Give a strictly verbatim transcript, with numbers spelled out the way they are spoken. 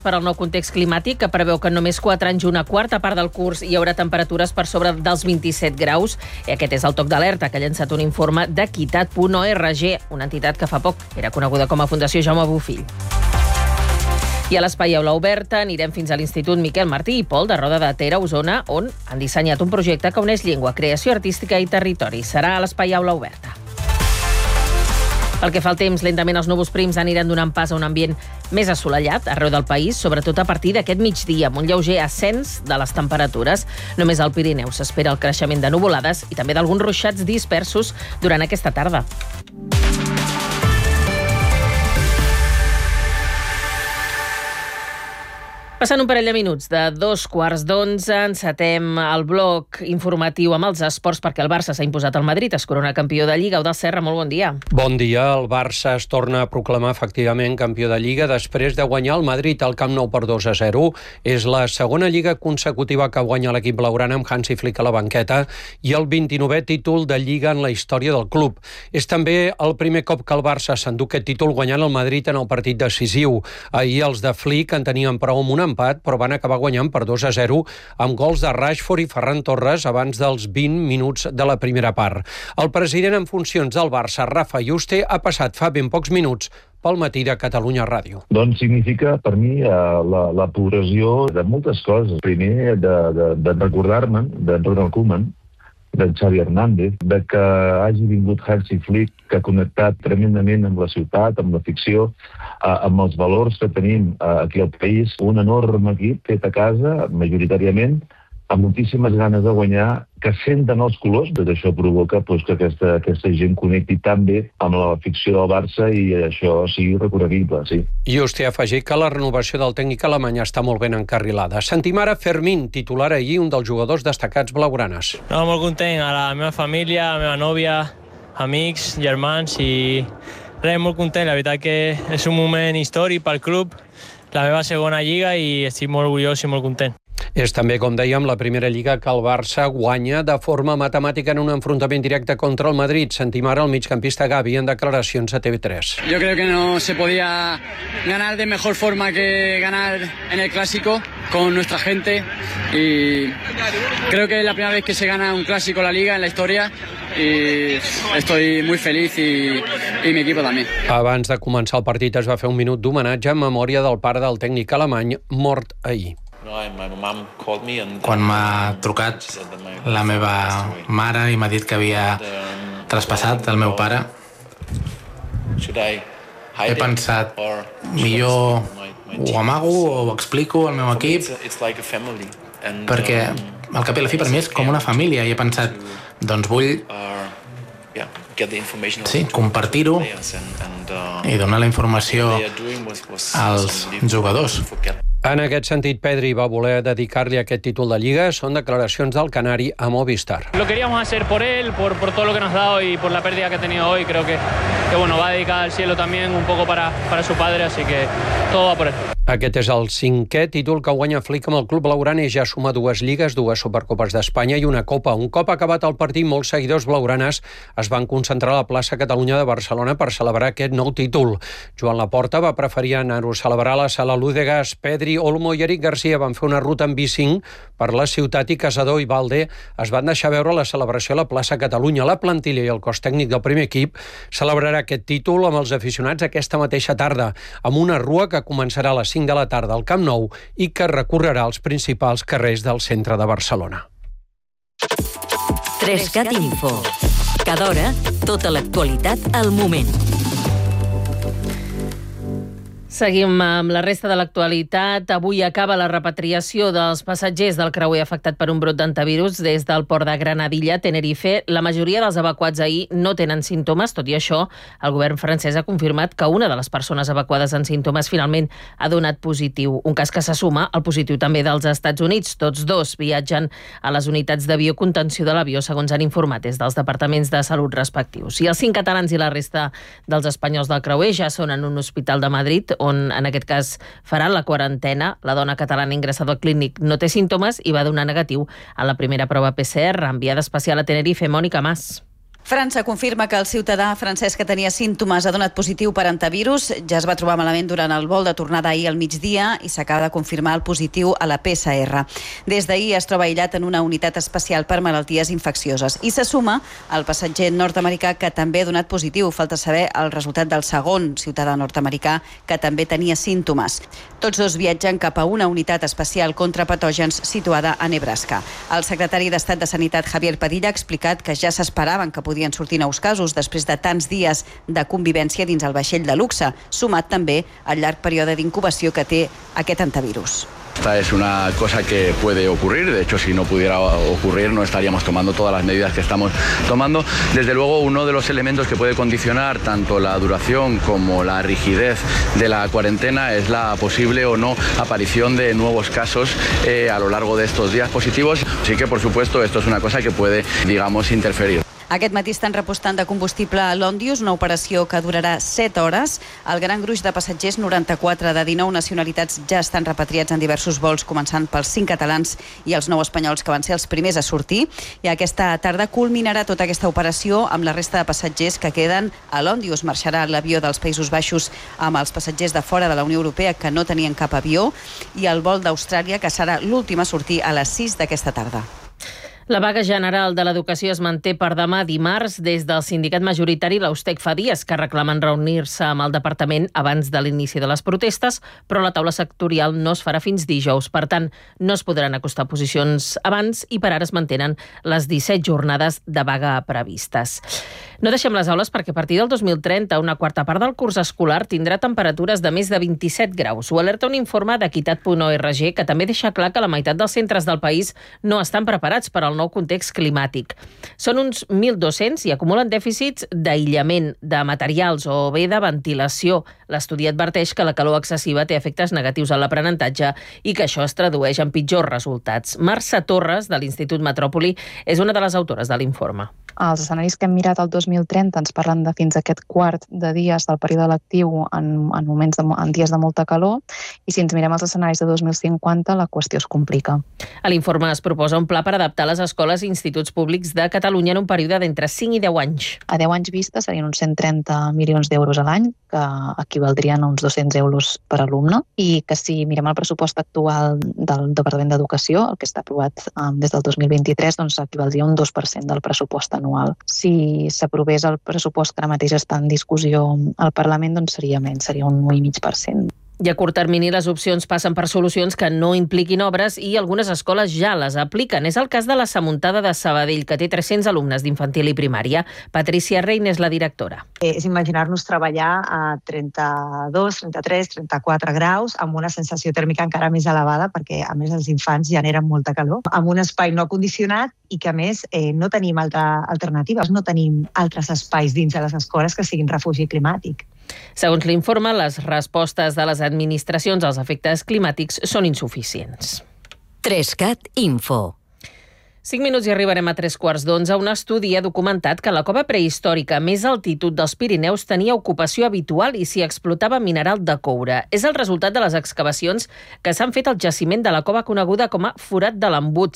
Per al nou context climàtic, que preveu que en només quatre anys una quarta part del curs hi haurà temperatures per sobre dels vint-i-set graus. I aquest és el toc d'alerta que ha llançat un informe d'equitat punt org, una entitat que fa poc era coneguda com a Fundació Jaume Bofill. I a l'Espai Aula Oberta anirem fins a l'Institut Miquel Martí i Pol de Roda de Ter, a Osona, on han dissenyat un projecte que uneix llengua, creació artística i territori. Serà a l'Espai Aula Oberta. Pel que fa al temps, lentament els núvols prims aniran donant pas a un ambient més assolellat arreu del país, sobretot a partir d'aquest migdia, amb un lleuger ascens de les temperatures. Només al Pirineu s'espera el creixement de nuvolades i també d'alguns ruixats dispersos durant aquesta tarda. Passant un parell de minuts de dos quarts d'onze, encetem el bloc informatiu amb els esports perquè el Barça s'ha imposat al Madrid, es corona campió de Lliga. Eudald Serra, molt bon dia. Bon dia. El Barça es torna a proclamar efectivament campió de Lliga després de guanyar el Madrid al Camp Nou per dos a zero. És la segona Lliga consecutiva que guanya l'equip blaugrana amb Hansi Flick a la banqueta i el vint-i-novè títol de Lliga en la història del club. És també el primer cop que el Barça s'endú aquest títol guanyant el Madrid en el partit decisiu. Ahir els de Flick en tenien prou amb una empat, però van acabar guanyant per dos a zero amb gols de Rashford i Ferran Torres abans dels vint minuts de la primera part. El president en funcions del Barça, Rafa Yuste, ha passat fa ben pocs minuts pel matí de Catalunya Ràdio. Doncs significa per mi la, la progressió de moltes coses. Primer, de, de, de recordar-me d'en Ronald Koeman, d'en Xavi Hernández, de que hagi vingut Hansi Flick, que ha connectat tremendament amb la ciutat, amb la ficció, eh, amb els valors que tenim eh, aquí al país. Un enorme equip fet a casa, majoritàriament, amb moltíssimes ganes de guanyar, que senten els colors. Tot això provoca doncs, que aquesta, aquesta gent connecti tan bé amb la ficció del Barça i això sigui recorreguible, sí. I vostè ha afegit que la renovació del tècnic alemany està molt ben encarrilada. Sentim ara Fermín, titular ahir, un dels jugadors destacats blaugranes. No, molt content, a la meva família, a la meva nòvia, amics, germans i res, molt content. La veritat que és un moment històric pel club, la meva segona lliga i estic molt orgullós i molt content. És també, com dèiem, la primera lliga que el Barça guanya de forma matemàtica en un enfrontament directe contra el Madrid. Sentim ara el migcampista Gavi en declaracions a T V tres. Yo creo que no se podía ganar de mejor forma que ganar en el Clásico con nuestra gente y creo que es la primera vez que se gana un Clásico en la Liga en la historia i estoy muy feliz i, i mi equipo també. Abans de començar el partit es va fer un minut d'homenatge en memòria del pare del tècnic alemany mort ahir. Quan m'ha trucat la meva mare i m'ha dit que havia traspassat el meu pare, he pensat, millor ho amago o ho explico al meu equip, perquè al cap i a la fi per mi és com una família, i he pensat, doncs vull sí, compartir-ho i donar la informació als jugadors. En aquest sentit, Pedri va voler dedicar-li aquest títol de Lliga. Són declaracions del canari a Movistar. Lo queríamos hacer por él, por, por todo lo que nos ha dado y por la pérdida que ha tenido hoy. Creo que, que bueno, va a dedicar al cielo también un poco para, para su padre, así que todo va por él. Aquest és el cinquè títol que guanya Flick amb el club blaugrana i ja suma dues lligues, dues supercopes d'Espanya i una copa. Un cop acabat el partit, molts seguidors blaugranes es van concentrar a la plaça Catalunya de Barcelona per celebrar aquest nou títol. Joan Laporta va preferir anar-ho a celebrar a la sala Lúdegas. Pedri, Olmo i Eric Garcia van fer una ruta en bicinc per la ciutat i Casador i Valde es van deixar veure la celebració a la plaça Catalunya. La plantilla i el cos tècnic del primer equip celebrarà aquest títol amb els aficionats aquesta mateixa tarda, amb una rua que començarà a les cinc de la tarda al Camp Nou i que recorrerà els principals carrers del centre de Barcelona. Trescat Info. Cada hora, tota l'actualitat al moment. Seguim amb la resta de l'actualitat. Avui acaba la repatriació dels passatgers del creuer afectat per un brot d'antivirus des del port de Granadilla, Tenerife. La majoria dels evacuats ahir no tenen símptomes. Tot i això, el govern francès ha confirmat que una de les persones evacuades amb símptomes finalment ha donat positiu. Un cas que se suma al positiu també dels Estats Units. Tots dos viatgen a les unitats de biocontenció de l'avió, segons han informat des dels departaments de salut respectius. I els cinc catalans i la resta dels espanyols del creuer ja són en un hospital de Madrid, on en aquest cas faran la quarantena. La dona catalana ingressada al clínic no té símptomes i va donar negatiu a la primera prova P C R. Enviada especial a Tenerife, Mònica Mas. França confirma que el ciutadà francès que tenia símptomes ha donat positiu per antivirus. Ja es va trobar malament durant el vol de tornada ahir al migdia i s'acaba de confirmar el positiu a la P C R. Des d'ahir es troba aïllat en una unitat especial per malalties infeccioses. I se suma el passatger nord-americà que també ha donat positiu. Falta saber el resultat del segon ciutadà nord-americà que també tenia símptomes. Tots dos viatgen cap a una unitat especial contra patògens situada a Nebraska. El secretari d'Estat de Sanitat, Javier Padilla, ha explicat que ja s'esperaven que podien sortir nous casos després de tants dies de convivència dins el vaixell de luxe, sumat també al llarg període d'incubació que té aquest antivirus. Esta es una cosa que puede ocurrir, de hecho si no pudiera ocurrir no estaríamos tomando todas las medidas que estamos tomando. Desde luego uno de los elementos que puede condicionar tanto la duración como la rigidez de la cuarentena es la posible o no aparición de nuevos casos eh, a lo largo de estos días positivos. Así que por supuesto esto es una cosa que puede, digamos, interferir. Aquest matí estan repostant de combustible a l'Òndius, una operació que durarà set hores. El gran gruix de passatgers, noranta-quatre de dinou nacionalitats, ja estan repatriats en diversos vols, començant pels cinc catalans i els nou espanyols, que van ser els primers a sortir. I aquesta tarda culminarà tota aquesta operació amb la resta de passatgers que queden a l'Òndius. Marxarà l'avió dels Països Baixos amb els passatgers de fora de la Unió Europea que no tenien cap avió i el vol d'Austràlia, que serà l'últim a sortir a les sis d'aquesta tarda. La vaga general de l'educació es manté per demà dimarts des del sindicat majoritari l'Austec fa dies, que reclamen reunir-se amb el departament abans de l'inici de les protestes, però la taula sectorial no es farà fins dijous. Per tant, no es podran acostar posicions abans i per ara es mantenen les disset jornades de vaga previstes. No deixem les aules perquè a partir del dos mil trenta una quarta part del curs escolar tindrà temperatures de més de vint-i-set graus. Ho alerta un informe d'equitat punt org que també deixa clar que la meitat dels centres del país no estan preparats per al nou context climàtic. Són uns mil dos-cents i acumulen dèficits d'aïllament, de materials o bé de ventilació. L'estudi adverteix que la calor excessiva té efectes negatius en l'aprenentatge i que això es tradueix en pitjors resultats. Marça Torres, de l'Institut Metròpoli, és una de les autores de l'informe. Els escenaris que hem mirat al dos mil trenta ens parlen de fins a aquest quart de dies del període lectiu en, en moments de, en dies de molta calor, i si ens mirem els escenaris de dos mil cinquanta la qüestió es complica. A l'informe es proposa un pla per adaptar les escoles i instituts públics de Catalunya en un període d'entre cinc i deu anys. A deu anys vista serien uns cent trenta milions d'euros a l'any, que equivaldrien a uns dos-cents euros per alumne, i que si mirem el pressupost actual del Departament d'Educació, el que està aprovat um, des del dos mil vint-i-tres, doncs equivaldria a un dos per cent del pressupost anual. Si s'aprovés el pressupost que ara mateix està en discussió al Parlament, doncs seria menys, seria un u i mig per cent. I a curt termini les opcions passen per solucions que no impliquin obres i algunes escoles ja les apliquen. És el cas de la Samuntada de Sabadell, que té tres-cents alumnes d'infantil i primària. Patricia Rein és la directora. És imaginar-nos treballar a trenta-dos, trenta-tres, trenta-quatre graus amb una sensació tèrmica encara més elevada perquè, a més, els infants generen molta calor, amb un espai no condicionat i que, a més, eh, no tenim altra alternativa, no tenim altres espais dins de les escoles que siguin refugi climàtic. Segons l'informe, les respostes de les administracions als efectes climàtics són insuficients. Trescat Info. Cinc minuts i arribarem a tres quarts d'onze. Un estudi ha documentat que la cova prehistòrica a més altitud dels Pirineus tenia ocupació habitual i s'hi explotava mineral de coure. És el resultat de les excavacions que s'han fet al jaciment de la cova coneguda com a Forat de l'Embut,